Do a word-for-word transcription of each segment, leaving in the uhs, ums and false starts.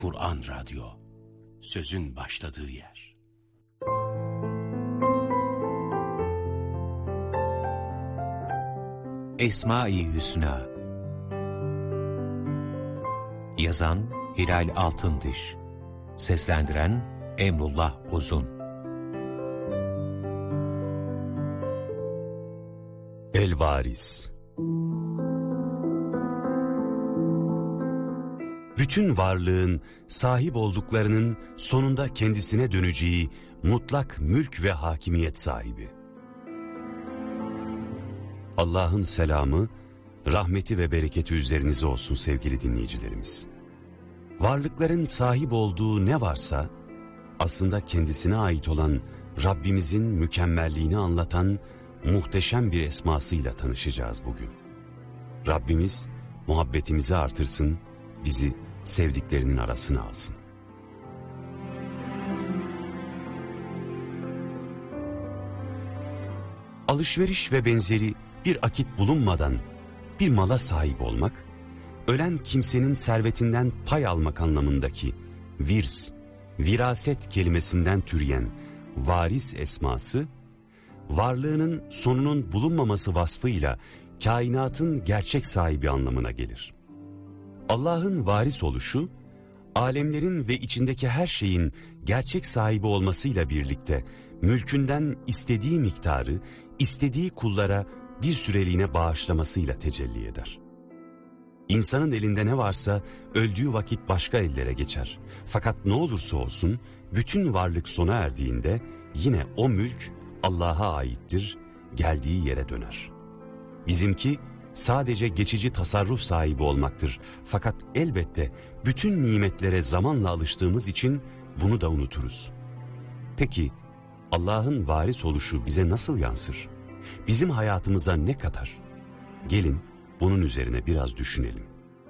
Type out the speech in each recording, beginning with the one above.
Kur'an Radyo, sözün başladığı yer. Esma-i Hüsna. Yazan Hilal Altındiş. Seslendiren Emrullah Uzun. El-Varis. Bütün varlığın sahip olduklarının sonunda kendisine döneceği mutlak mülk ve hakimiyet sahibi. Allah'ın selamı, rahmeti ve bereketi üzerinize olsun sevgili dinleyicilerimiz. Varlıkların sahip olduğu ne varsa, aslında kendisine ait olan Rabbimizin mükemmelliğini anlatan muhteşem bir esmasıyla tanışacağız bugün. Rabbimiz muhabbetimizi artırsın, bizi sevdiklerinin arasına alsın. Alışveriş ve benzeri bir akit bulunmadan bir mala sahip olmak, ölen kimsenin servetinden pay almak anlamındaki virs, viraset kelimesinden türeyen varis esması, varlığının sonunun bulunmaması vasfıyla kainatın gerçek sahibi anlamına gelir. Allah'ın varis oluşu, alemlerin ve içindeki her şeyin gerçek sahibi olmasıyla birlikte mülkünden istediği miktarı, istediği kullara bir süreliğine bağışlamasıyla tecelli eder. İnsanın elinde ne varsa öldüğü vakit başka ellere geçer. Fakat ne olursa olsun bütün varlık sona erdiğinde yine o mülk Allah'a aittir, geldiği yere döner. Bizimki sadece geçici tasarruf sahibi olmaktır. Fakat elbette bütün nimetlere zamanla alıştığımız için bunu da unuturuz. Peki Allah'ın varis oluşu bize nasıl yansır? Bizim hayatımıza ne katar? Gelin bunun üzerine biraz düşünelim.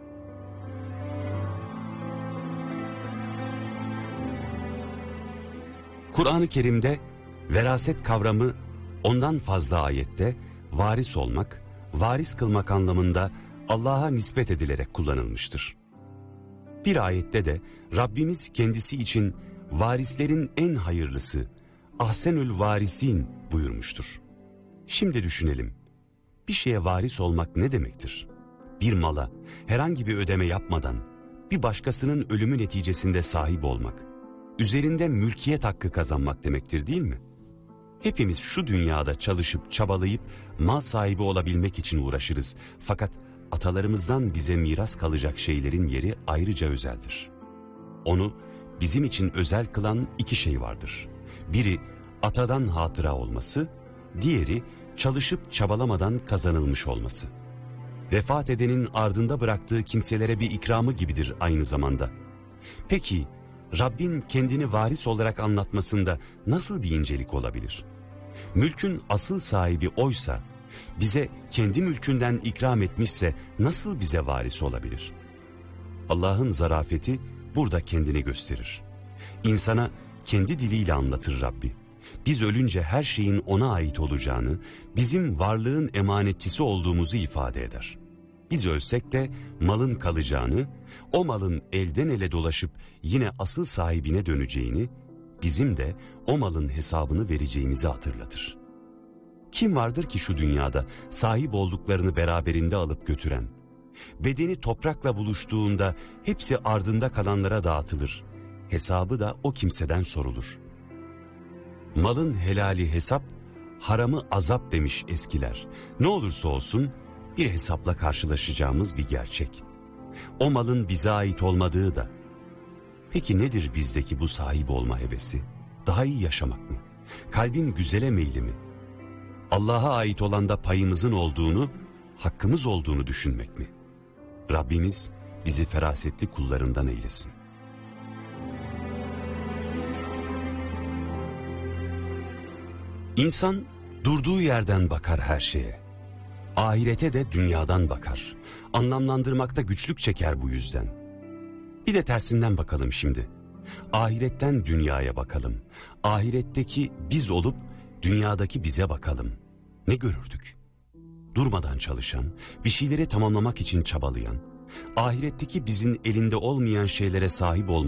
Kur'an-ı Kerim'de veraset kavramı ondan fazla ayette varis olmak, varis kılmak anlamında Allah'a nispet edilerek kullanılmıştır. Bir ayette de Rabbimiz kendisi için varislerin en hayırlısı, ahsenül varisin buyurmuştur. Şimdi düşünelim, bir şeye varis olmak ne demektir? Bir mala herhangi bir ödeme yapmadan bir başkasının ölümü neticesinde sahip olmak, üzerinde mülkiyet hakkı kazanmak demektir değil mi? Hepimiz şu dünyada çalışıp çabalayıp mal sahibi olabilmek için uğraşırız. Fakat atalarımızdan bize miras kalacak şeylerin yeri ayrıca özeldir. Onu bizim için özel kılan iki şey vardır. Biri atadan hatıra olması, diğeri çalışıp çabalamadan kazanılmış olması. Vefat edenin ardında bıraktığı kimselere bir ikramı gibidir aynı zamanda. Peki Rabbin kendini varis olarak anlatmasında nasıl bir incelik olabilir? Mülkün asıl sahibi oysa, bize kendi mülkünden ikram etmişse nasıl bize varis olabilir? Allah'ın zarafeti burada kendini gösterir. İnsana kendi diliyle anlatır Rabbi. Biz ölünce her şeyin ona ait olacağını, bizim varlığın emanetçisi olduğumuzu ifade eder. Biz ölsek de malın kalacağını, o malın elden ele dolaşıp yine asıl sahibine döneceğini, bizim de o malın hesabını vereceğimizi hatırlatır. Kim vardır ki şu dünyada sahip olduklarını beraberinde alıp götüren? Bedeni toprakla buluştuğunda hepsi ardında kalanlara dağıtılır. Hesabı da o kimseden sorulur. Malın helali hesap, haramı azap demiş eskiler. Ne olursa olsun bir hesapla karşılaşacağımız bir gerçek. O malın bize ait olmadığı da. Peki nedir bizdeki bu sahip olma hevesi? Daha iyi yaşamak mı? Kalbin güzele meyli mi? Allah'a ait olanda payımızın olduğunu, hakkımız olduğunu düşünmek mi? Rabbimiz bizi ferasetli kullarından eylesin. İnsan durduğu yerden bakar her şeye. Ahirete de dünyadan bakar. Anlamlandırmakta güçlük çeker bu yüzden. Bir de tersinden bakalım şimdi. Ahiretten dünyaya bakalım. Ahiretteki biz olup dünyadaki bize bakalım. Ne görürdük? Durmadan çalışan, bir şeyleri tamamlamak için çabalayan, ahiretteki bizim elinde olmayan şeylere sahip olmak